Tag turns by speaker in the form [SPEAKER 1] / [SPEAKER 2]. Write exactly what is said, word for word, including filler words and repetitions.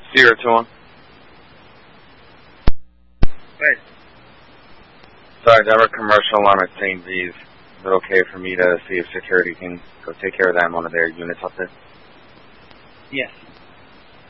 [SPEAKER 1] Zero two one.
[SPEAKER 2] Right.
[SPEAKER 1] Sorry, I have a commercial alarm at Saint V's. Is it okay for me to see if security can go take care of that in one of their units up there?
[SPEAKER 2] Yes.